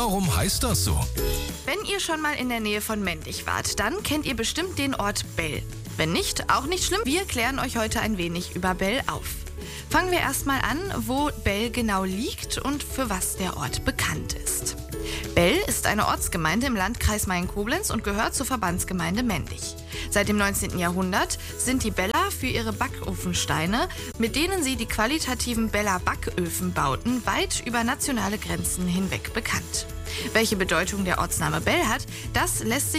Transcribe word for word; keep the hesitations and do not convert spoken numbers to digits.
Warum heißt das so? Wenn ihr schon mal in der Nähe von Mendig wart, dann kennt ihr bestimmt den Ort Bell. Wenn nicht, auch nicht schlimm. Wir klären euch heute ein wenig über Bell auf. Fangen wir erstmal an, wo Bell genau liegt und für was der Ort bekannt ist. Bell ist eine Ortsgemeinde im Landkreis Main-Koblenz und gehört zur Verbandsgemeinde Mendig. Seit dem neunzehnten Jahrhundert sind die Beller für ihre Backofensteine, mit denen sie die qualitativen Beller Backöfen bauten, weit über nationale Grenzen hinweg bekannt. Welche Bedeutung der Ortsname Bell hat, das lässt sich